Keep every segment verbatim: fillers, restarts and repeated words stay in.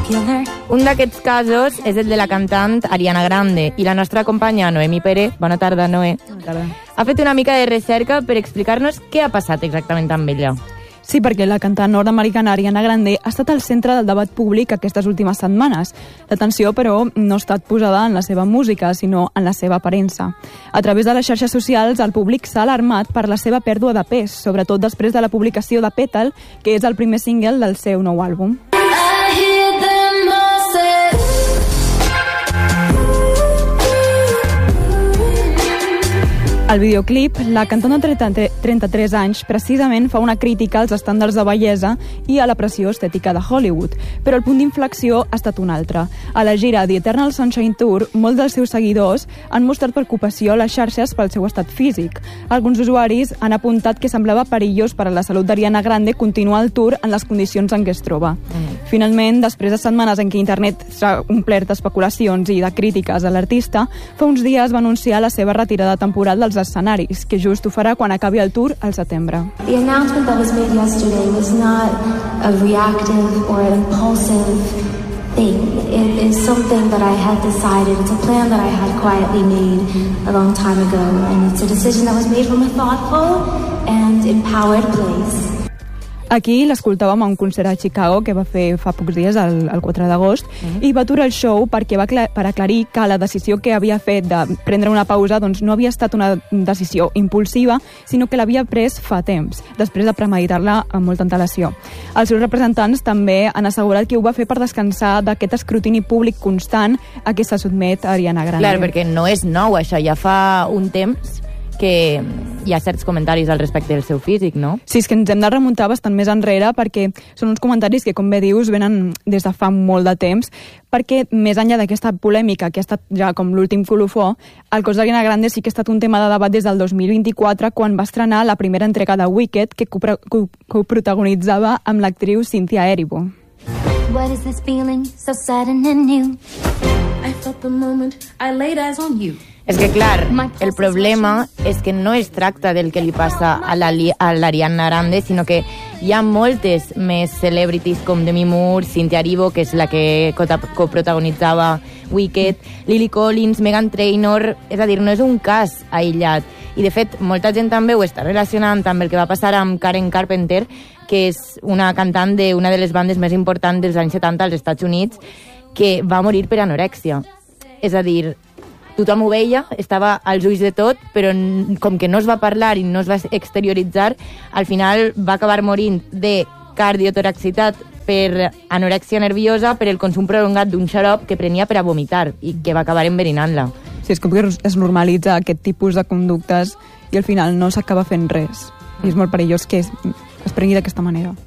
Un d'aquests casos és el de la cantant Ariana Grande i la nostra companya Noemi Pérez, bona tarda, Noé, bona tarda. Ha fet una mica de recerca per explicar-nos què ha passat exactament amb ella. Sí, perquè la cantant nord-americana Ariana Grande ha estat al centre del debat públic aquestes últimes setmanes. L'atenció, però, no ha estat posada en la seva música, sinó en la seva aparença. A través de les xarxes socials, el públic s'ha alarmat per la seva pèrdua de pes, sobretot després de la publicació de Petal, que és el primer single del seu nou àlbum. Al videoclip, la cantant de trenta-tres anys precisament fa una crítica als estàndards de bellesa i a la pressió estètica de Hollywood, però el punt d'inflexió ha estat un altre. A la gira The Eternal Sunshine Tour, molts dels seus seguidors han mostrat preocupació a les xarxes pel seu estat físic. Alguns usuaris han apuntat que semblava perillós per a la salut d'Ariana Grande continuar el tour en les condicions en què es troba. Mm. Finalment, després de setmanes en què internet s'ha omplert d'especulacions i de crítiques a l'artista, fa uns dies va anunciar la seva retirada temporal dels escenaris, que just ho farà quan acabi el tour al setembre. The announcement that was made yesterday was not a reactive or impulsive thing. It is something that I had decided. It's a plan that I had quietly made a long time ago, and it's a decision that was made from a thoughtful and empowered place. Aquí l'escoltàvem a un concert a Chicago que va fer fa pocs dies, el, el quatre d'agost, mm. i va aturar el show perquè va per aclarir que la decisió que havia fet de prendre una pausa doncs, no havia estat una decisió impulsiva, sinó que l'havia pres fa temps, després de premeditar-la amb molta antelació. Els seus representants també han assegurat que ho va fer per descansar d'aquest escrutini públic constant a què se sotmet Ariana Grande. Clar, perquè no és nou això, ja fa un temps que hi ha certs comentaris al respecte del seu físic, no? Sí, és que ens hem de remuntar bastant més enrere perquè són uns comentaris que, com bé dius, venen des de fa molt de temps, perquè més enllà d'aquesta polèmica que ha estat ja com l'últim colofó, el cos d'Ariana Grande sí que ha estat un tema de debat des del dos mil vint-i-quatre, quan va estrenar la primera entrega de Wicked, que coprotagonitzava amb l'actriu Cynthia Erivo. What is this feeling so sudden and new? I felt the moment I laid eyes on you. És que, clar, el problema és que no es tracta del que li passa a l'Ariana Grande, sinó que hi ha moltes més celebrities com Demi Moore, Cynthia Erivo, que és la que coprotagonitzava Wicked, Lily Collins, Meghan Trainor. És a dir, no és un cas aïllat. I, de fet, molta gent també ho està relacionant amb el que va passar amb Karen Carpenter, que és una cantant d'una de les bandes més importants dels anys setanta als Estats Units, que va morir per anorèxia. És a dir, tothom ho veia, estava als ulls de tot, però com que no es va parlar i no es va exterioritzar, al final va acabar morint de cardiotoracitat per anorèxia nerviosa per el consum prolongat d'un xarop que prenia per a vomitar i que va acabar enverinant-la. Sí, és com que es normalitza aquest tipus de conductes i al final no s'acaba fent res. I és molt perillós que es, es prengui d'aquesta manera.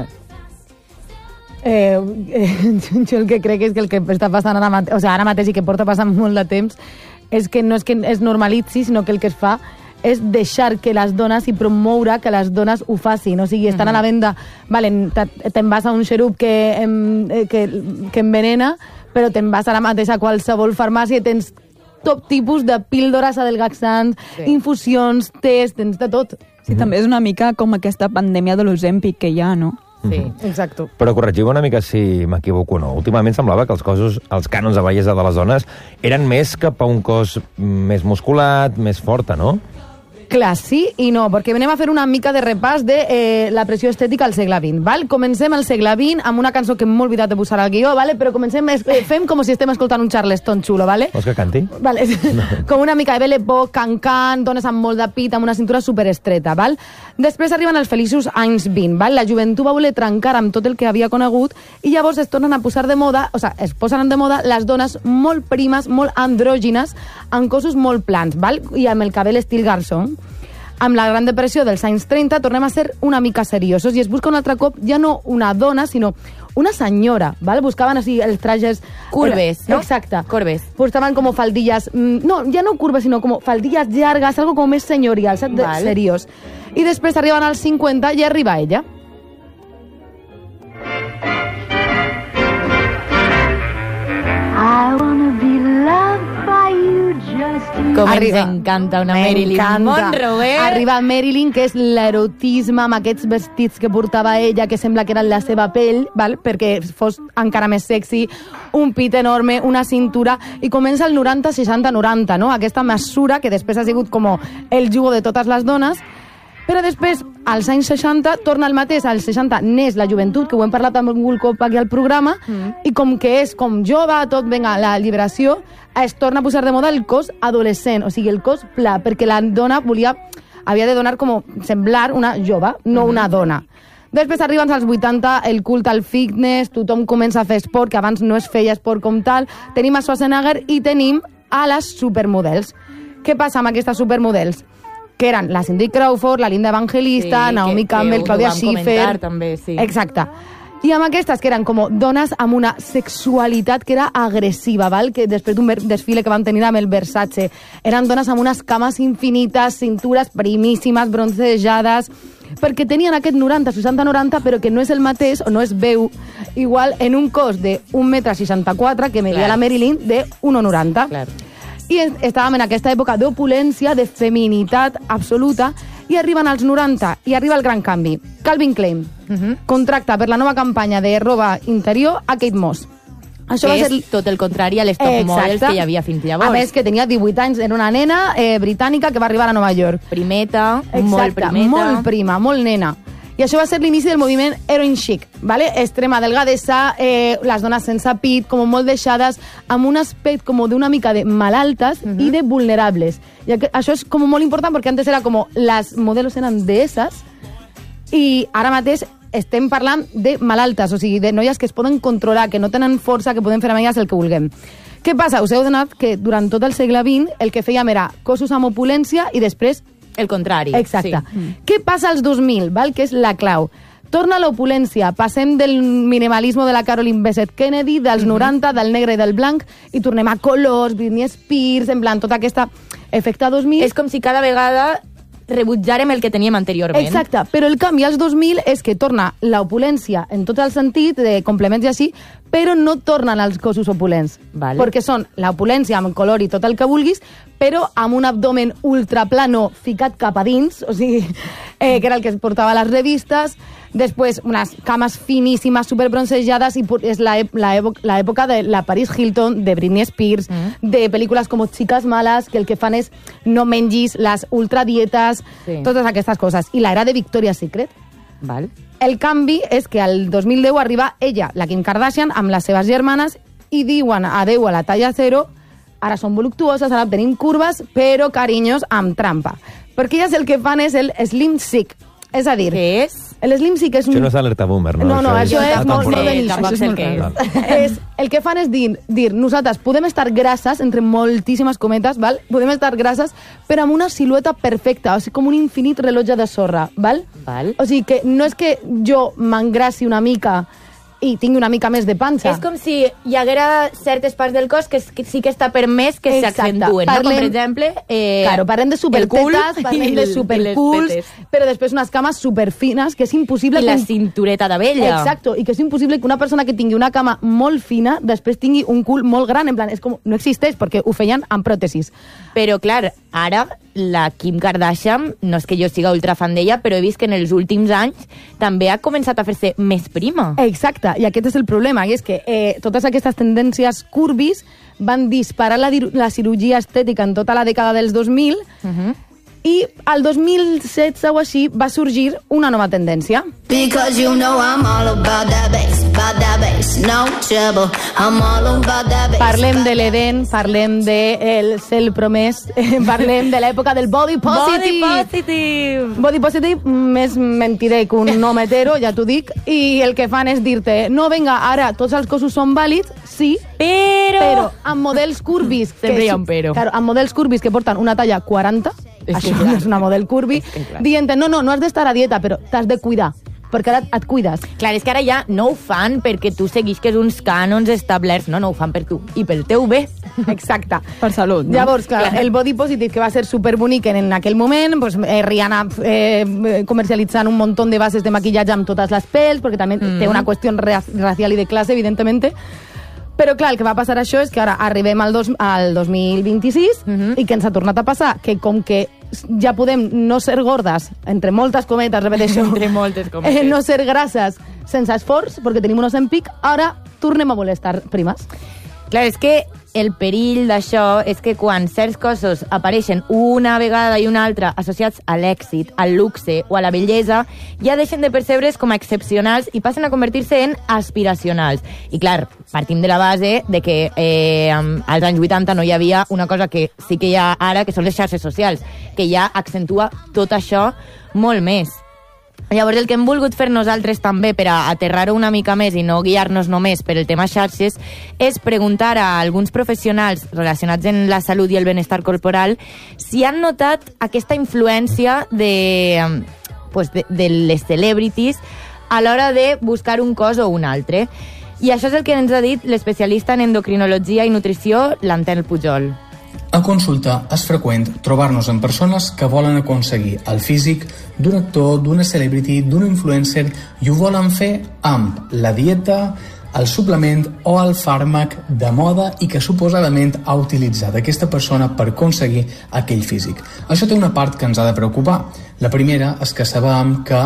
Eh, eh, jo el que crec és que el que està passant ara, mate o sigui, ara mateix i que porta passant molt de temps és que no és que es normalitzi, sinó que el que es fa és deixar que les dones i promoure que les dones ho facin. O sigui, estan uh-huh. a la venda, vale, te'n vas a un xerup que, em, que, que envenena, però te'n vas a la mateixa qualsevol farmàcia i tens tot tipus de píldores adelgaxants, sí. infusions, tés, tens de tot. Sí, uh-huh. també és una mica com aquesta pandèmia de l'Ozempic que hi ha, no? Sí, exacte. Però corregiu una mica si m'equivoco o no. Últimament semblava que els cossos, els cànons de bellesa de les dones eren més cap a un cos més musculat, més forta, no? Clar, sí i no, perquè venim a fer una mica de repàs de eh, la pressió estètica al segle vint, val? Comencem al segle vint amb una cançó que m'he oblidat de posar al guió, vale? Però comencem, eh, fem com si estem escoltant un Charleston xulo, vale? Vols que canti? Vale. No. Com una mica de Belle Époque, can-can, dones amb molt de pit, amb una cintura superestreta, val? Després arriben els feliços anys vint, val? La joventut va voler trencar amb tot el que havia conegut i llavors es tornen a posar de moda, o sigui, es posen de moda les dones molt primes, molt andrògines, amb cossos molt plans, val? I amb el cabell estil garçon. Amb la Gran Depressió dels anys trenta tornem a ser una mica seriosos i es busca un altre cop ja no una dona, sinó una senyora, ¿vale? Buscaven així els trajes... Curves, ¿no? Exacte. Curves. Buscaven com faldillas... No, ja no curves, sinó com faldillas llargues, algo com més senyorial, saps? Vale. Seriós. I després arriben als cinquanta i arriba ella. I wanna be loved by you just Com Arriba. ens encanta una Marilyn Monroe, eh? Arriba Marilyn, que és l'erotisme amb aquests vestits que portava ella, que sembla que eren la seva pell, val? Perquè fos encara més sexy, un pit enorme, una cintura, i comença el noranta seixanta noranta, no? Aquesta mesura que després ha sigut com el jugo de totes les dones, però després, als anys seixanta, torna el mateix. Als seixanta neix la joventut, que ho hem parlat amb un cop aquí al programa, mm. i com que és com jove, tot, venga, la liberació, es torna a posar de moda el cos adolescent, o sigui, el cos pla, perquè la dona volia, havia de donar com semblar una jove, no mm. una dona. Després arriben als vuitanta, el culte al fitness, tothom comença a fer esport, que abans no es feia esport com tal, tenim a Schwarzenegger i tenim a les supermodels. Què passa amb aquestes supermodels? Que eren la Cindy Crawford, la Linda Evangelista, sí, Naomi que, Campbell, que Claudia Schiffer... També, sí. Exacte. I amb aquestes, que eren com dones amb una sexualitat que era agressiva, val? Que després d'un desfile que van tenir amb el Versace, eren dones amb unes cames infinites, cintures primíssimes, bronzejades, perquè tenien aquest noranta, seixanta, noranta, però que no és el mateix, o no es veu igual en un cos de un metre seixanta-quatre que media la Marilyn de un coma noranta. Clar. I estàvem en aquesta època d'opulència, de feminitat absoluta, i arriben als noranta, i arriba el gran canvi. Calvin Klein uh -huh. contracta per la nova campanya de roba interior a Kate Moss. Això va ser tot el contrari a les top Exacte. models que hi havia fins llavors. A més, que tenia divuit anys, era una nena eh, britànica que va arribar a Nova York. Primeta, Exacte, molt primeta. molt prima, molt nena. I això va ser l'inici del moviment heroin chic, ¿vale? Extrema delgadesa, eh, les dones sense pit, com molt deixades, amb un aspecte com d'una mica de malaltes uh -huh. i de vulnerables. I això és com molt important, perquè antes era com les modelos eren deesses, i ara mateix estem parlant de malaltes, o sigui, de noies que es poden controlar, que no tenen força, que poden fer amb elles el que vulguem. Què passa? Us heu donat que durant tot el segle vint el que fèiem era cossos amb opulència i després el contrari. Exacte. Sí. Mm. Què passa als dos mil, val? Que és la clau? Torna l'opulència, passem del minimalisme de la Caroline Bessette Kennedy, dels mm-hmm. noranta, del negre i del blanc, i tornem a colors, Britney Spears, en plan, tot aquest efecte dos mil. És com si cada vegada rebutjàrem el que teníem anteriorment. Exacte, però el canvi als dos mil és que torna l'opulència en tot el sentit, de complements i així, però no tornen als cossos opulents. Vale. Perquè són l'opulència amb color i tot el que vulguis, però amb un abdomen ultraplano ficat cap a dins, o sigui, eh, que era el que es portava a les revistes, després unes cames finíssimes, superbroncejades, i és l'època de la Paris Hilton, de Britney Spears, mm. de pel·lícules com Chicas Malas, que el que fan és no mengis, les ultradietes, sí. totes aquestes coses. I l'era de Victoria's Secret. Val. El canvi és que al dos mil deu arriba ella, la Kim Kardashian, amb les seves germanes, i diuen adeu a la talla zero, ara són voluptuoses, ara tenim curves, però, carinyos, amb trampa. Perquè elles el que fan és el slim chic. És a dir... Què és? El slim chic és un... Això no és alerta boomer, no? No, no, això, això és, és molt, molt de nicho. Tampoc sé el que és. és. El que fan és dir, dir, nosaltres podem estar grasses, entre moltíssimes cometes, val? Podem estar grasses, però amb una silueta perfecta, o sigui, com un infinit rellotge de sorra, val? Val. O sigui, que no és que jo m'engrassi una mica i tingui una mica més de panxa. És com si hi haguera certes parts del cos que sí que està permès que s'accentuen, no? Com, per exemple... Eh, claro, parlem de supertetes, parlem de superculs, però després unes cames superfines, que és impossible... I que... la cintureta d'abella. Exacto, i que és impossible que una persona que tingui una cama molt fina després tingui un cul molt gran, en plan, és com... No existeix, perquè ho feien amb pròtesis. Però, clar, ara la Kim Kardashian, no és que jo siga ultra fan d'ella, però he vist que en els últims anys també ha començat a fer-se més prima. Exacte, i aquest és el problema, i és que eh, totes aquestes tendències curvis van disparar la, la cirurgia estètica en tota la dècada dels dos mil, uh-huh. i al dos mil setze o així va sorgir una nova tendència. You know bass, bass, no parlem de l'Eden, parlem del cel promès, parlem de l'època del body positive. Body positive. Body positive, més mentider que un home hetero, ja t'ho dic, i el que fan és dir-te, no, vinga, ara tots els cossos són vàlids, sí, però, però amb models curvis, sempre hi ha un però. Claro, amb models curvis que porten una talla quaranta, és això no és una model curvi, dient, no, no, no has d'estar a dieta, però t'has de cuidar, perquè ara et cuides. Clar, és que ara ja no ho fan perquè tu seguisques uns cànons establerts, no, no ho fan per tu, i pel teu bé. Exacte. Per salut, no? Llavors, clar, clar, el body positive, que va ser superbonic en aquell moment, pues, eh, Rihanna eh, comercialitzant un munt de bases de maquillatge amb totes les pels, perquè també mm. té una qüestió racial i de classe, evidentment. Però clar, el que va passar això és que ara arribem al, dos, al dos mil vint-i-sis uh-huh. i que ens ha tornat a passar que com que ja podem no ser gordes, entre moltes cometes, repeteixo, entre moltes cometes, eh, no ser grasses sense esforç, perquè tenim un Ozempic, ara tornem a voler estar primes. Clar, és que el perill d'això és que quan certs cossos apareixen una vegada i una altra associats a l'èxit, al luxe o a la bellesa, ja deixen de percebre's com a excepcionals i passen a convertir-se en aspiracionals. I clar, partim de la base de que eh, als anys vuitanta no hi havia una cosa que sí que hi ha ara, que són les xarxes socials, que ja accentua tot això molt més. Llavors, el que hem volgut fer nosaltres també per a aterrar-ho una mica més i no guiar-nos només per el tema xarxes és preguntar a alguns professionals relacionats en la salut i el benestar corporal si han notat aquesta influència de, pues de, de les celebrities a l'hora de buscar un cos o un altre. I això és el que ens ha dit l'especialista en endocrinologia i nutrició, l'Antel Pujol. A consulta és freqüent trobar-nos amb persones que volen aconseguir el físic d'un actor, d'una celebrity, d'un influencer i ho volen fer amb la dieta, el suplement o el fàrmac de moda i que suposadament ha utilitzat aquesta persona per aconseguir aquell físic. Això té una part que ens ha de preocupar. La primera és que sabem que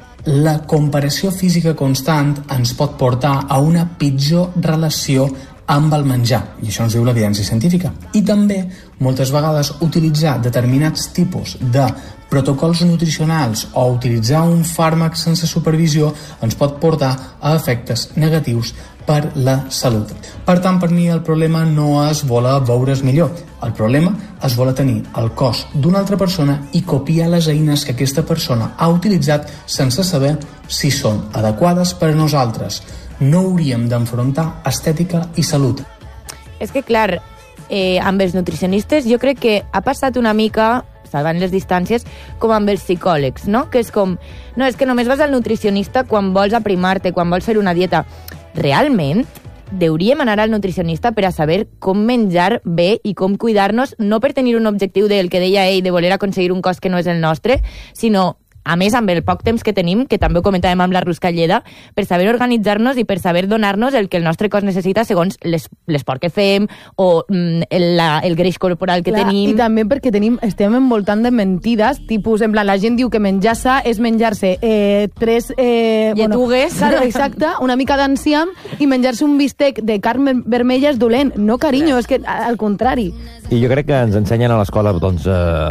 la comparació física constant ens pot portar a una pitjor relació amb el menjar, i això ens diu l'evidència científica. I també, moltes vegades, utilitzar determinats tipus de protocols nutricionals o utilitzar un fàrmac sense supervisió ens pot portar a efectes negatius per la salut. Per tant, per mi el problema no és voler veure's millor. El problema és voler tenir el cos d'una altra persona i copiar les eines que aquesta persona ha utilitzat sense saber si són adequades per a nosaltres. No hauríem d'enfrontar estètica i salut. És que, clar, eh, amb els nutricionistes jo crec que ha passat una mica, salvant les distàncies, com amb els psicòlegs, no? Que és com, no, és que només vas al nutricionista quan vols aprimar-te, quan vols fer una dieta. Realment, hauríem anar al nutricionista per a saber com menjar bé i com cuidar-nos, no per tenir un objectiu del que deia ell, de voler aconseguir un cos que no és el nostre, sinó a més, amb el poc temps que tenim, que també ho comentàvem amb la Ruscalleda, per saber organitzar-nos i per saber donar-nos el que el nostre cos necessita segons l'esport que fem o mm, el, la, el greix corporal que Clar, tenim. I també perquè tenim, estem envoltant de mentides, tipus, en plan, la gent diu que menjar sa és menjar-se eh, tres... Eh, Lletugues. Bueno, claro, exacte, una mica d'enciam i menjar-se un bistec de carn vermella és dolent. No, carinyo, és que al contrari. I jo crec que ens ensenyen a l'escola doncs,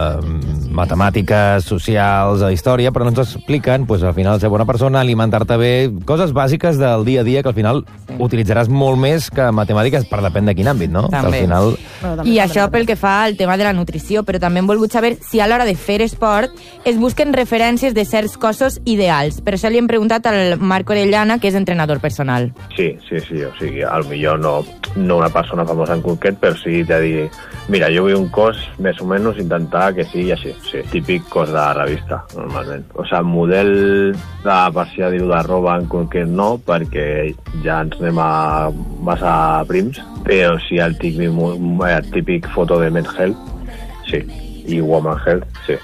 eh, matemàtiques, socials, història, però no ens expliquen, pues, al final, ser bona persona, alimentar-te bé, coses bàsiques del dia a dia que al final sí. utilitzaràs molt més que matemàtiques per depèn de quin àmbit, no? També. Que al final... Bueno, I això pel que fa al tema de la nutrició, però també hem volgut saber si a l'hora de fer esport es busquen referències de certs cossos ideals. Per això li hem preguntat al Marc Orellana, que és entrenador personal. Sí, sí, sí, o sigui, al millor no, no una persona famosa en concret, però sí de dir, mira, jo vull un cos més o menys intentar que sigui així, sí, típic cos de revista, normalment. O sigui, model de, per si dir-ho, de roba en concret no, perquè ja ens anem a massa prims, però sí el típic, el típic foto de Men Health, sí, i Woman Health, sí.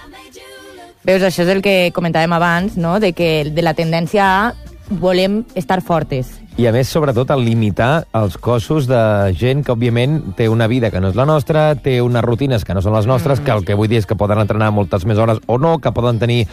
Veus, això és el que comentàvem abans, no?, de que de la tendència a volem estar fortes. I a més, sobretot, el limitar els cossos de gent que, òbviament, té una vida que no és la nostra, té unes rutines que no són les nostres, mm. que el que vull dir és que poden entrenar moltes més hores o no, que poden tenir